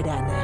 Arana.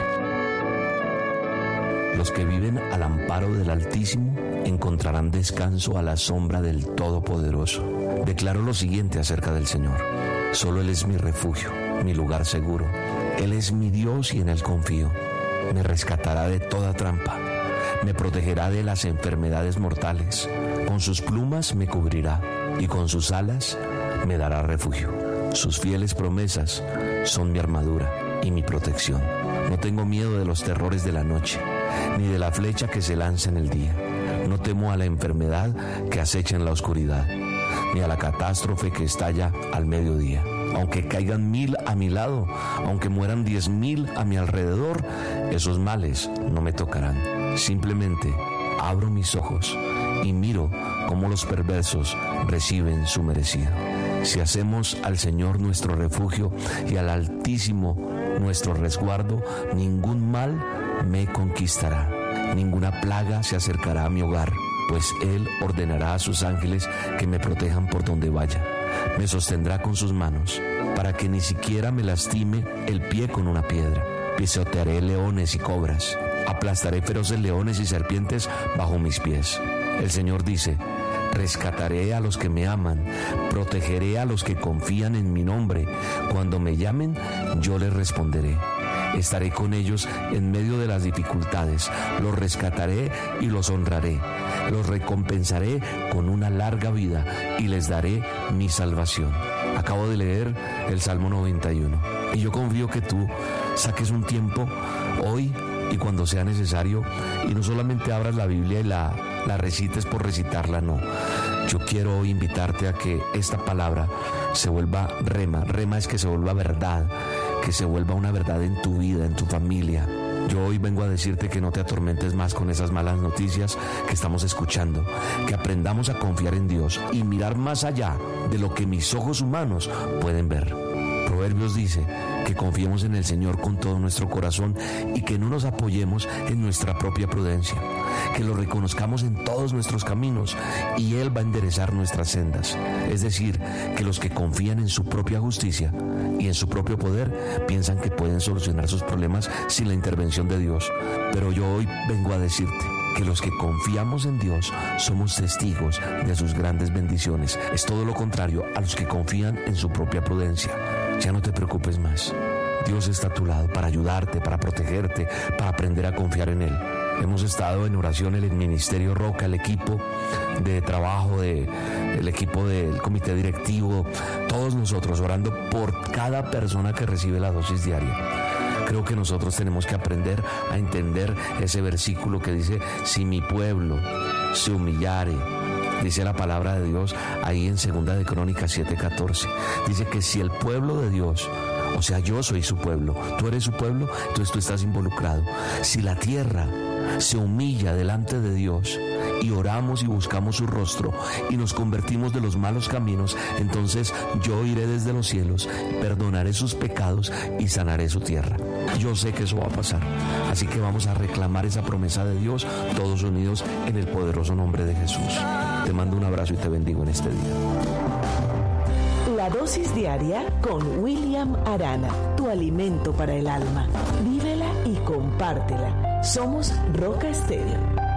Los que viven al amparo del Altísimo encontrarán descanso a la sombra del Todopoderoso. Declaro lo siguiente acerca del Señor: solo Él es mi refugio, mi lugar seguro. Él es mi Dios y en Él confío. Me rescatará de toda trampa, me protegerá de las enfermedades mortales. Con sus plumas me cubrirá y con sus alas me dará refugio. Sus fieles promesas son mi armadura y mi protección. No tengo miedo de los terrores de la noche, ni de la flecha que se lanza en el día. No temo a la enfermedad que acecha en la oscuridad, ni a la catástrofe que estalla al mediodía. Aunque caigan 1000 a mi lado, aunque mueran 10,000 a mi alrededor, esos males no me tocarán. Simplemente abro mis ojos y miro cómo los perversos reciben su merecido. Si hacemos al Señor nuestro refugio y al Altísimo nuestro resguardo, ningún mal me conquistará, ninguna plaga se acercará a mi hogar, pues Él ordenará a sus ángeles que me protejan por donde vaya. Me sostendrá con sus manos, para que ni siquiera me lastime el pie con una piedra. Pisotearé leones y cobras, aplastaré feroces leones y serpientes bajo mis pies. El Señor dice: rescataré a los que me aman, protegeré a los que confían en mi nombre. Cuando me llamen, yo les responderé. Estaré con ellos en medio de las dificultades, los rescataré y los honraré. Los recompensaré con una larga vida y les daré mi salvación. Acabo de leer el Salmo 91 y yo confío que tú saques un tiempo hoy y cuando sea necesario, y no solamente abras la Biblia y la recites por recitarla, no. Yo quiero hoy invitarte a que esta palabra se vuelva rema. Rema es que se vuelva verdad, que se vuelva una verdad en tu vida, en tu familia. Yo hoy vengo a decirte que no te atormentes más con esas malas noticias que estamos escuchando, que aprendamos a confiar en Dios y mirar más allá de lo que mis ojos humanos pueden ver. Proverbios dice que confiemos en el Señor con todo nuestro corazón y que no nos apoyemos en nuestra propia prudencia, que lo reconozcamos en todos nuestros caminos y Él va a enderezar nuestras sendas. Es decir, que los que confían en su propia justicia y en su propio poder piensan que pueden solucionar sus problemas sin la intervención de Dios. Pero yo hoy vengo a decirte que los que confiamos en Dios somos testigos de sus grandes bendiciones. Es todo lo contrario a los que confían en su propia prudencia. Ya no te preocupes más. Dios está a tu lado para ayudarte, para protegerte, para aprender a confiar en Él. Hemos estado en oración en el Ministerio Roca, el equipo de trabajo, el equipo del comité directivo, todos nosotros orando por cada persona que recibe la dosis diaria. Creo que nosotros tenemos que aprender a entender ese versículo que dice: si mi pueblo se humillare, dice la palabra de Dios ahí en 2 de Crónicas 7:14. Dice que si el pueblo de Dios, o sea, yo soy su pueblo, tú eres su pueblo, entonces tú estás involucrado. Si la tierra se humilla delante de Dios y oramos y buscamos su rostro y nos convertimos de los malos caminos, entonces yo iré desde los cielos, perdonaré sus pecados y sanaré su tierra. Yo sé que eso va a pasar, así que vamos a reclamar esa promesa de Dios, todos unidos en el poderoso nombre de Jesús. Te mando un abrazo y te bendigo en este día. La dosis diaria con William Arana, tu alimento para el alma. Vívela y compártela. Somos Roca Estéreo.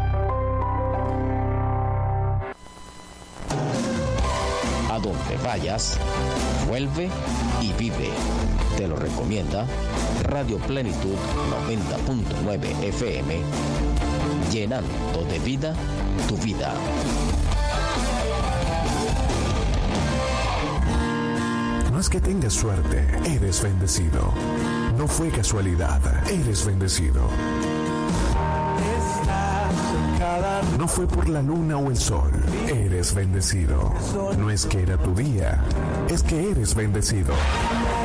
A donde vayas, vuelve y vive. Te lo recomienda Radio Plenitud 90.9 FM, llenando de vida tu vida. No es que tengas suerte, eres bendecido. No fue casualidad, eres bendecido. No fue por la luna o el sol, eres bendecido. No es que era tu día, es que eres bendecido.